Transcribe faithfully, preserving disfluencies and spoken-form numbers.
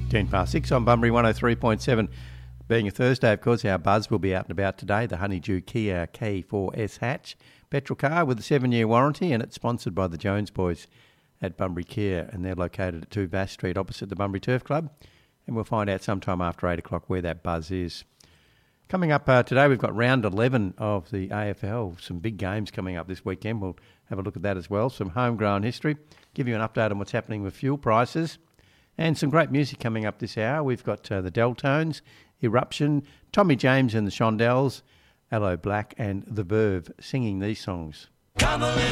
ten past six on Bunbury one oh three point seven. Being a Thursday, of course, our Buzz will be out and about today. The Honeydew Kia K four S hatch petrol car with a seven-year warranty, and it's sponsored by the Jones boys at Bunbury Kia, and they're located at two Bass Street opposite the Bunbury Turf Club. And we'll find out sometime after eight o'clock where that Buzz is. Coming up uh, today, we've got round eleven of the A F L. Some big games coming up this weekend. We'll have a look at that as well. Some homegrown history. Give you an update on what's happening with fuel prices. And some great music coming up this hour. We've got uh, the Deltones, Eruption, Tommy James and the Shondells, Aloe Black and The Verve singing these songs.